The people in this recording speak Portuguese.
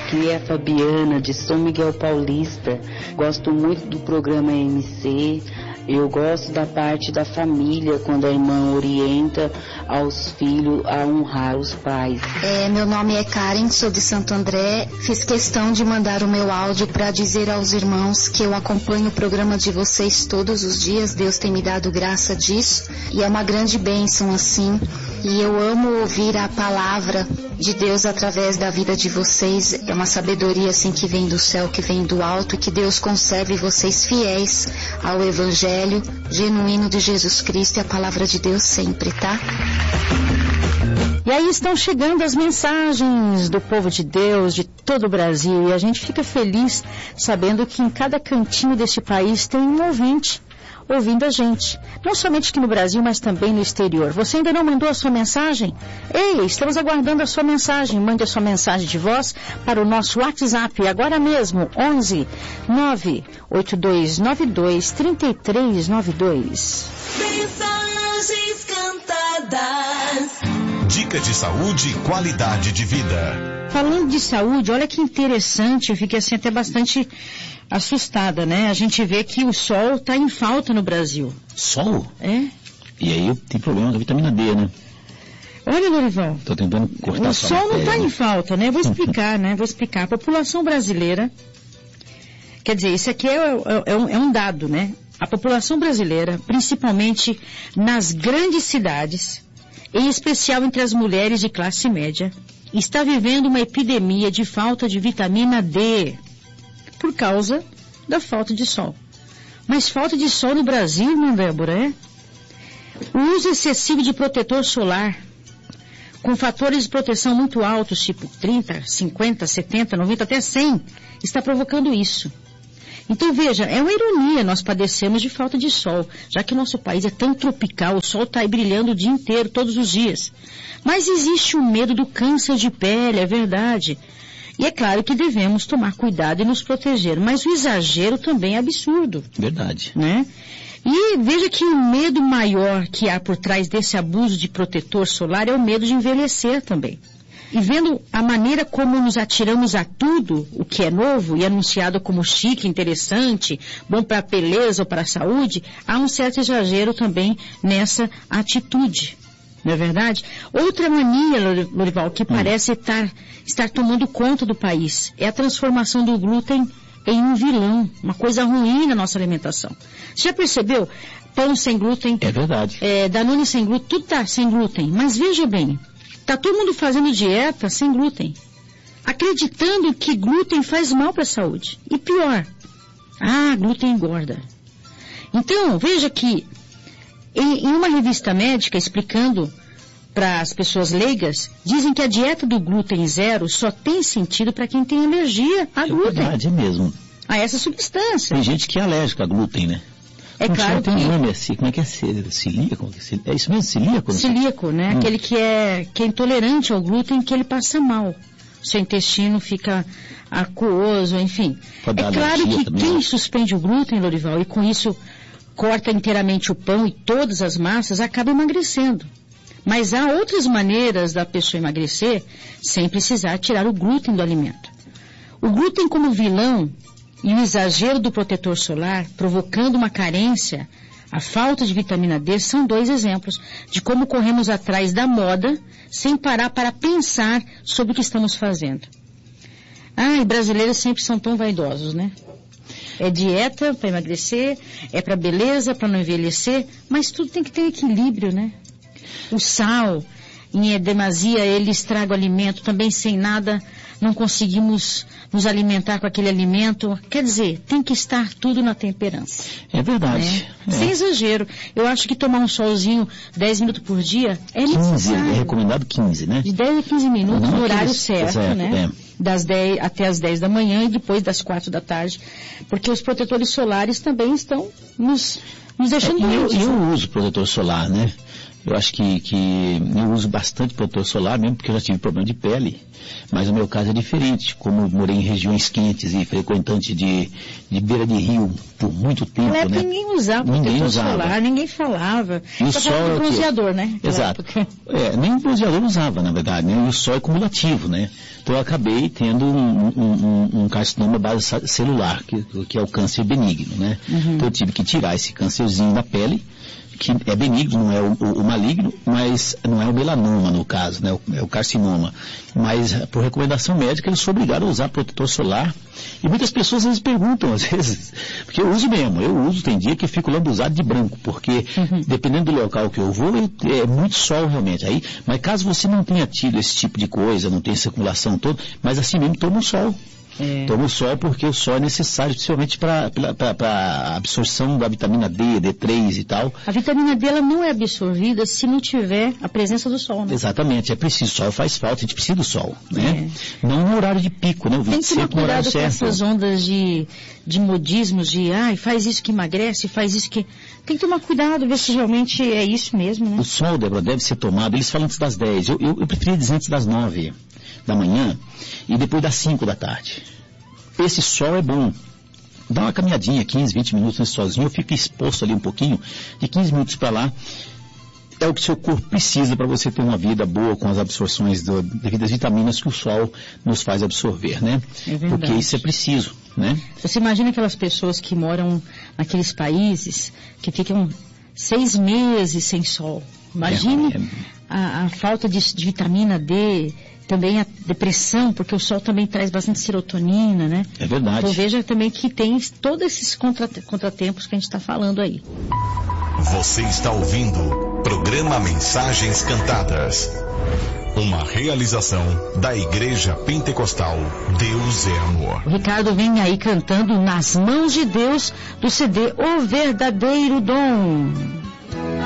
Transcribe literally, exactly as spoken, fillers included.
Aqui é a Fabiana, de São Miguel Paulista. Gosto muito do programa M C. Eu gosto da parte da família, quando a irmã orienta aos filhos a honrar os pais. É, meu nome é Karen, sou de Santo André. Fiz questão de mandar o meu áudio para dizer aos irmãos que eu acompanho o programa de vocês todos os dias. Deus tem me dado graça disso e é uma grande bênção assim. E eu amo ouvir a palavra de Deus através da vida de vocês. É uma sabedoria assim que vem do céu, que vem do alto, e que Deus conserve vocês fiéis ao Evangelho genuíno de Jesus Cristo e a palavra de Deus sempre, tá? E aí estão chegando as mensagens do povo de Deus, de todo o Brasil, e a gente fica feliz sabendo que em cada cantinho deste país tem um ouvinte ouvindo a gente. Não somente aqui no Brasil, mas também no exterior. Você ainda não mandou a sua mensagem? Ei, estamos aguardando a sua mensagem. Mande a sua mensagem de voz para o nosso WhatsApp agora mesmo, onze nove oito dois nove dois três três nove dois. Mensagens cantadas. Dica de saúde e qualidade de vida. Falando de saúde, olha que interessante, eu fiquei assim até bastante assustada, né? A gente vê que o sol está em falta no Brasil. Sol? É. E aí tem problema da vitamina D, né? Olha, Dorival. Tô tentando cortar o sol não está em falta, né? Vou explicar, né? Vou explicar. A população brasileira, quer dizer, isso aqui é, é, é, um, é um dado, né? A população brasileira, principalmente nas grandes cidades, em especial entre as mulheres de classe média, está vivendo uma epidemia de falta de vitamina D por causa da falta de sol. Mas falta de sol no Brasil, irmã Débora, é? O uso excessivo de protetor solar, com fatores de proteção muito altos, tipo trinta, cinquenta, setenta, noventa, até cem, está provocando isso. Então veja, é uma ironia nós padecemos de falta de sol, já que o nosso país é tão tropical, o sol está aí brilhando o dia inteiro, todos os dias. Mas existe o medo do câncer de pele, é verdade. E é claro que devemos tomar cuidado e nos proteger, mas o exagero também é absurdo. Verdade. Né? E veja que o medo maior que há por trás desse abuso de protetor solar é o medo de envelhecer também. E vendo a maneira como nos atiramos a tudo, o que é novo e anunciado como chique, interessante, bom para a beleza ou para a saúde, há um certo exagero também nessa atitude. Não é verdade? Outra mania, Lorival, que parece estar, estar tomando conta do país é a transformação do glúten em um vilão, uma coisa ruim na nossa alimentação. Você já percebeu? Pão sem glúten. É verdade. É, Danone sem glúten, tudo está sem glúten. Mas veja bem, está todo mundo fazendo dieta sem glúten, acreditando que glúten faz mal para a saúde. E pior, ah, glúten engorda. Então, veja que em, em uma revista médica explicando para as pessoas leigas, dizem que a dieta do glúten zero só tem sentido para quem tem alergia a glúten. É verdade, é mesmo. A essa substância. Tem gente que é alérgica a glúten, né? É não claro tem que... um nome assim, como é que é? Celíaco? É isso mesmo, celíaco? Celíaco, né? Hum. Aquele que é, que é intolerante ao glúten, que ele passa mal. Seu intestino fica aquoso, enfim. Pode é claro que também, quem né? suspende o glúten, Lorival, e com isso corta inteiramente o pão e todas as massas, acaba emagrecendo. Mas há outras maneiras da pessoa emagrecer sem precisar tirar o glúten do alimento. O glúten como vilão e o exagero do protetor solar, provocando uma carência, a falta de vitamina D, são dois exemplos de como corremos atrás da moda sem parar para pensar sobre o que estamos fazendo. Ah, e brasileiros sempre são tão vaidosos, né? É dieta para emagrecer, é para beleza, para não envelhecer, mas tudo tem que ter equilíbrio, né? O sal, em demasia, ele estraga o alimento, também sem nada não conseguimos nos alimentar com aquele alimento. Quer dizer, tem que estar tudo na temperança. É verdade. Né? É. Sem exagero. Eu acho que tomar um solzinho dez minutos por dia é quinze, necessário. É recomendado quinze, né? De dez a quinze minutos, não, no horário aqueles, certo, exato, né? É. Das dez até as dez da manhã e depois das quatro da tarde. Porque os protetores solares também estão nos, nos deixando é, doentes. Eu, eu uso protetor solar, né? Eu acho que, que eu uso bastante protetor solar, mesmo porque eu já tive problema de pele, mas o meu caso é diferente. Como eu morei em regiões quentes e frequentante de, de beira de rio por muito tempo, Na época né? ninguém usava ninguém protetor usava. solar, ninguém falava. E o Só sol falava é do o quê? bronzeador, né? Exato. Época. É, nem o bronzeador usava, na verdade, né? E o sol é cumulativo, né? Então eu acabei tendo um, um, um, um carcinoma base celular, que, que é o câncer benigno, né? Uhum. Então eu tive que tirar esse câncerzinho da pele, que é benigno, não é o, o, o maligno, mas não é o melanoma no caso, né? O, é o carcinoma. Mas por recomendação médica eles são obrigados a usar protetor solar. E muitas pessoas às vezes perguntam, às vezes, porque eu uso mesmo, eu uso, tem dia que eu fico lambuzado de branco, porque uhum. dependendo do local que eu vou, é muito sol realmente. Aí, mas caso você não tenha tido esse tipo de coisa, não tenha essa acumulação toda, mas assim mesmo toma o sol. É. Toma o sol porque o sol é necessário, principalmente para a absorção da vitamina D, D três e tal. A vitamina D ela não é absorvida se não tiver a presença do sol, né? Exatamente, é preciso. O sol faz falta, a gente precisa do sol, né? É. Não no horário de pico, né? O Tem que tomar cuidado com essas ondas de, de modismos, de ai, faz isso que emagrece, faz isso que... Tem que tomar cuidado, ver se realmente é isso mesmo, né? O sol, Débora, deve ser tomado, eles falam antes das dez, eu, eu, eu preferia dizer antes das nove da manhã e depois das cinco da tarde. Esse sol é bom. Dá uma caminhadinha, quinze, vinte minutos nesse solzinho, eu fico exposto ali um pouquinho, de quinze minutos para lá. É o que seu corpo precisa para você ter uma vida boa com as absorções do, devido às vitaminas que o sol nos faz absorver, né? É verdade. Porque isso é preciso, né? Você imagina aquelas pessoas que moram naqueles países que ficam seis meses sem sol. Imagine é, é... A, a falta de, de vitamina D, também a depressão, porque o sol também traz bastante serotonina, né? É verdade. Então veja também que tem todos esses contra, contratempos que a gente está falando aí. Você está ouvindo programa Mensagens Cantadas. Uma realização da Igreja Pentecostal Deus é Amor. O Ricardo vem aí cantando Nas Mãos de Deus, do C D O Verdadeiro Dom.